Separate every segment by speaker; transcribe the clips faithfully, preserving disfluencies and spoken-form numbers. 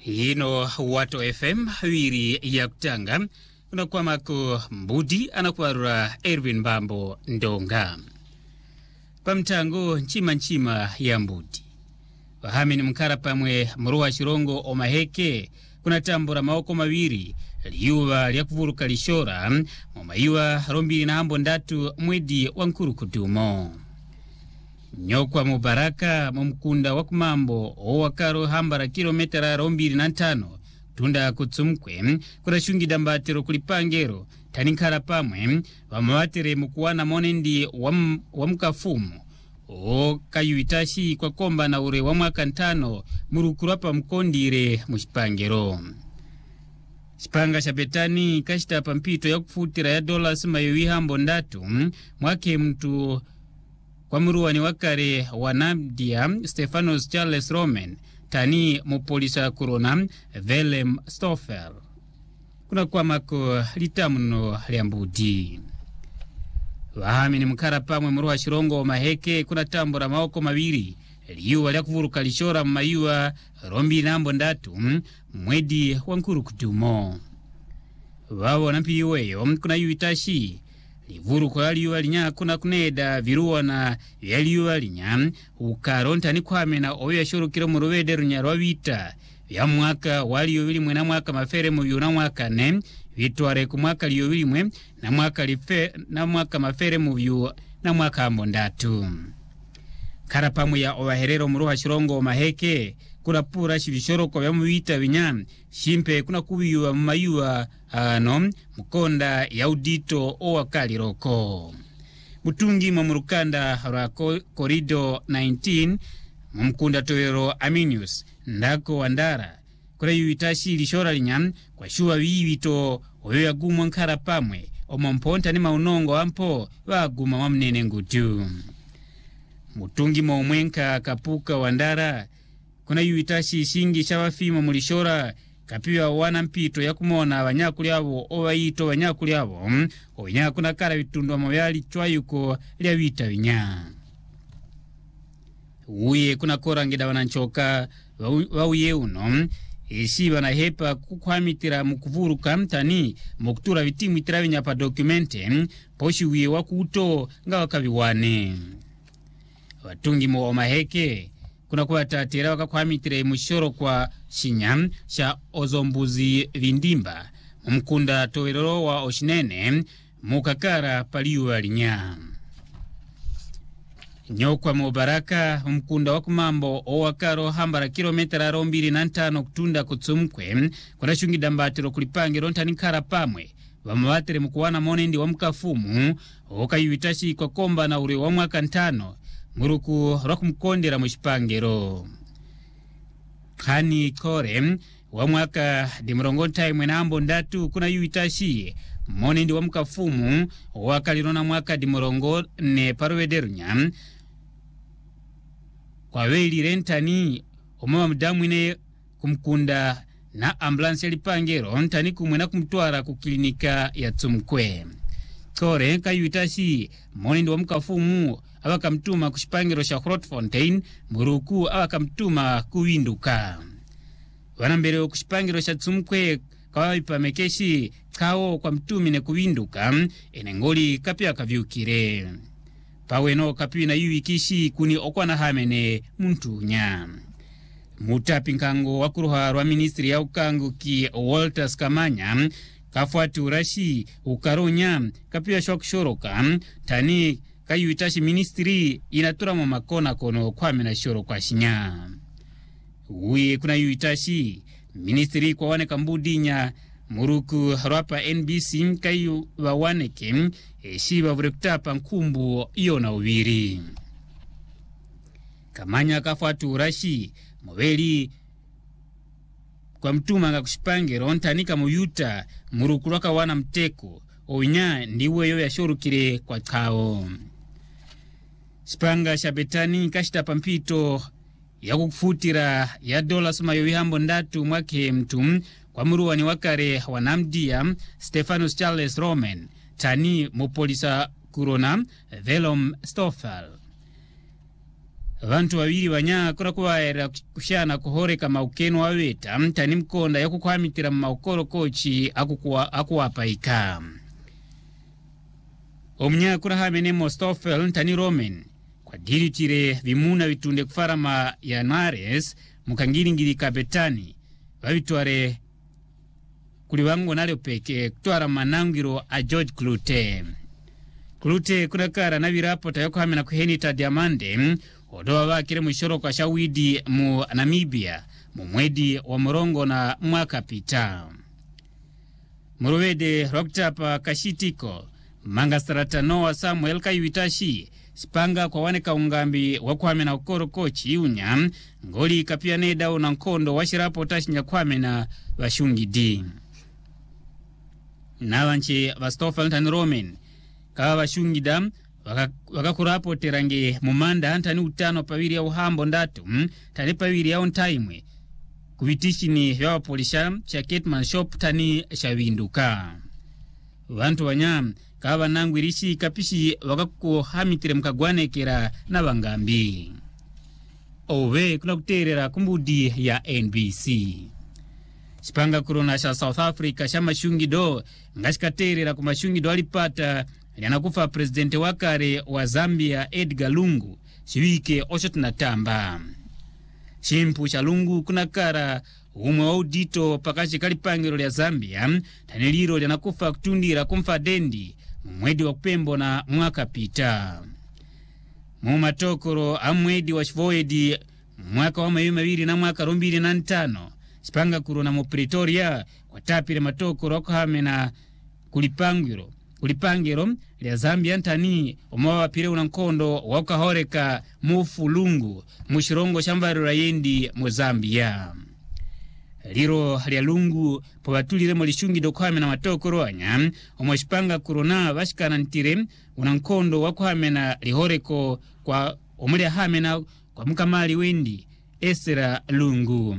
Speaker 1: Hino Wato F M hawiri ya kutanga unakuwa mako Mbudi anakuwarura Erwin Bambo Ndonga pamtango nchima nchima ya Mbudi wahami ni mkara pamwe mruwa shirongo omaheke kuna tambura maoko mawiri liyuwa liya kuvuruka lishora mumayuwa rombiri na hambo ndatu mwedi wankuru kutumo Nyokwa Mubaraka mumkunda wakumambo owakaro hambara kilometera rombiri na ntano tunda kutsumkwe kura shungi dambatero kulipangero taninkara pamwe wamawatere mukuwana monendi wam, wamkafumu o kayuitashi kwa komba na ure wa mwaka ntano murukurapa mkondire mushipangero. Shipanga shabetani kashita pampito ya kufutira ya dola sima yuwi hambo ndatu mwake mtu kwa muruwa ni wakare wanabdia Stefanos Charles Roman tani mupolisa kurona Velem Stoffel kuna kwa mako litamuno liambudi wahami ni mkara pamwe muruwa shirongo maheke kuna tambura maoko mawiri liyuwa liya kuvuruka lishora mayuwa rombi nambo ndatu mwedi wankuru kutumo wawo nampiweyo kuna yuitashi livuru kwa liyuwa linya kuna kuneda viruwa na yaliyuwa linya ukaronta ni kwa mena oyo ya shuru kilo muruwede runyarwa vita ya mwaka waliyo wili mwe na mwaka mafere mubiyo na mwaka ne vitware kumwaka liyo wili mwe na mwaka life na mwaka mafere mubiyo na mwaka ambondatu karapamu ya owaherero muruha shirongo maheke kuna pura shivishoroko ya mwita vinya shimpe kuna kubiwa mayuwa ano mkonda ya udito owa kaliroko mutungi mamurukanda ra korido nineteen mumkunda toero Aminius ndako wandara kura yuitashi lishora linya kwa shuwa viwito oyo ya gumwa nkara pamwe omomponta ni maunongo ampo waguma wa mnene ngutu mutungi maumwenka kapuka wandara kuna yuitashi shingi shawafima mulishora kapiwa wana mpito ya kumona wanyakuli abo owaito wanyakuli abo onyakuna kara vitundwa mawali chwayuko liya vita vinya uye kuna kora ngida wananchoka wauye uno isi wanahepa kukwamitira mukuvuruka mtani mukutura vitimu itira vinyapa dokumente poshi uye wakuto nga wakaviwane watungi mo omaheke kuna kuwa tatira wakakwamitire mushoro kwa shinya sha ozombuzi vindimba mkunda towerero wa oshinene mukakara paliwa linya Nyokwa Mubaraka mkunda wakumambo owakaro hambara kilometera rombiri na ntano kutunda kutsumkwe kuna shungi dambatiro kulipangero ntaninkara pamwe wamawatere mukuwana monendi wa mkafumu okayuitashi kwa komba na ure wa mwaka ntano muruku rakumkondera mushipangero Khani Kore wa mwaka dimurongo ntaimwe na ambo ndatu kuna yuitashi monendi wa mkafumu wakalirona mwaka dimurongo ne parwederunya kwa weli rentani omama mdamu ine kumkunda na ambulance lipangero ntani kumwena kumtuara kuklinika ya Tsumkwe Kore kayuitashi monendi wa mkafumu awakamtuma kushipangero sha Grootfontein muruku awakamtuma kuwinduka wanambere kushipangero sha Tsumkwe kwa ipamekeshi kao kwa mtumi ne kuwinduka enengoli kapia kavyukire paweno kapi na yuikishi kuni okwana hamene muntunya mutapinkango wakuruha rwa ministri ya ukangu ki Walter Skamanya kafuatu rashi ukaronya kapia shwakushoroka tani kayuitashi ministri inatura mu makona kono kwa mena shoro kwa shinya uye kuna yuitashi ministri kwa wane kambudinya muruku rapa N B C kayu wawaneke eshi wavrekutapa nkumbu iyo na uviri Kamanya kafuatu urashi mweli kwa mtuma nga kushipangero ntanika muyuta muruku raka wana mteko owinya ndiwe yo ya shorukire kwa kao Spanga shabetani kashita pampito ya kukufutira ya dola suma yowi hambo ndatu mwake mtu kwa muruwa ni wakare wanamdia Stefanos Charles Roman tani mupolisa kurona Velem Stoffel Vantu wawili wanya kuna kuwaera kushana kuhoreka maukeno waweta mtani mkonda ya kukuhamitira maukoro kochi akukuwa akuwapaika. Omnya kuna hamene Mostofel mtani Roman kwa dili tire vimuna vitunde kufarama ya Nares mukangilingili kapetani wavituare kuliwango nale peke kutuara manangiro a George Klute. Klute kuna kara na virapota yako hamena kuhenita diamande odoa wakire mwishoro kwa shawidi mu Namibia mu mwedi wa Morongo na mwaka pita. Muruwede Roktapa Kashitiko manga saratanoa Samuel Kayuitashi spanga kwa wane kaungambi wakwame na ukoro kochi unya ngoli kapia neda una nkondo washirapo tashi nyakwame na washungi di. Nawanchi Vastofel Tan Roman kawa washungi dam wakakurapo waka terange mumanda tani utano pawiri ya uhambo ndatu tani pawiri ya ontaimwe kubitishi ni yawa polisha cha Ketman Shop tani shawinduka. Wantu wanyam kawa nangwirishi kapishi wakakuko hamitire mkagwane kera na wangambi. Owe kuna kuterera kumbudi ya N B C. Spanga kurona sha South Africa shama shungi do ngashika terera kumashungi do alipata yanakufa presidente wakare wa Zambia Edgar Lungu shiwike oshotu na tamba. Shimpu cha Lungu kuna kara umwe wa udito pakashi kalipangiro ya Zambia taniliro yanakufa kutundira kumfa dendi mwedi wa kupembo na mwaka pita. Mumatokoro amwedi wa shivoedi mwaka wa mayuma wiri na mwaka rumbiri na ntano spanga kuruna mu Pretoria kwa tapire matokoro wakuhame na kulipangiro kulipangiro lya Zambia ntani umawa pire unankondo wakahoreka mufu Lungu mushirongo shambarura yendi mu Zambia. Liro lya Lungu po batulire mo lishungi dokwame na matokoro anya omoshipanga kuruna bashikana ntire unankondo wakuhame na lihoreko kwa omuli hame na kwa mkamali wendi Esera Lungu.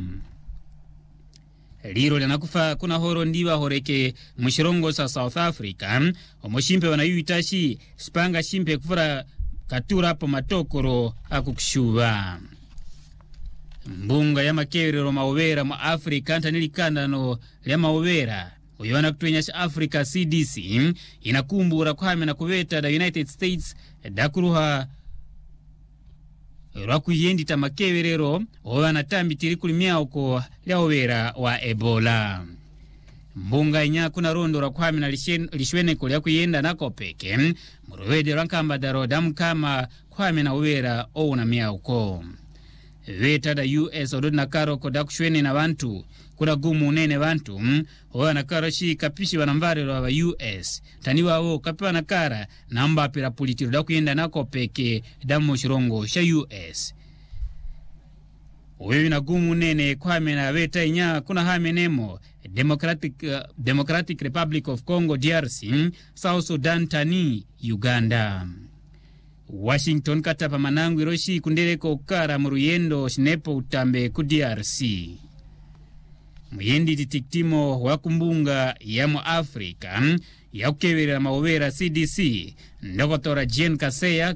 Speaker 1: Liro linakufa kuna horo ndiwa horeke mushirongo sa South Africa omoshimpe wanayuitashi spanga shimpe kufura katura po matokoro akukushuwa. Mbunga ya makerero mauvera mu Afrika ntanilikanda no ya mauvera uyona kutuenyasha Africa C D C inakumbura kuhame na kuveta da United States dakuruha Rakuyendi tamakeverero owana tambi tirikuli miauko lya overa wa Ebola. Mbunga inya kuna rondo rakuhame na lishwene kulia kuyenda nako peke muruwede rankamba daro damu kama kuhame na overa ouna miauko. Veta da U S ododna karo kodakushwene na wantu kuna gumu unene wantu owana karo shi kapishi wanambare wa U S taniwa o kapiwa nakara namba pira politiro da kuyenda nako peke damu shirongo sha U S. Uwewi na gumu unene kwa hame na veta inya kuna hame nemo Democratic, uh, Democratic Republic of Congo D R C, South Sudan tani Uganda. Washington katapa manangu iroshi kundereko ukara muruyendo shinepo utambe ku D R C. Muyendi titiktimo wakumbunga ya mu Afrika ya ukewera mauvera C D C ndokotora Jen Kaseya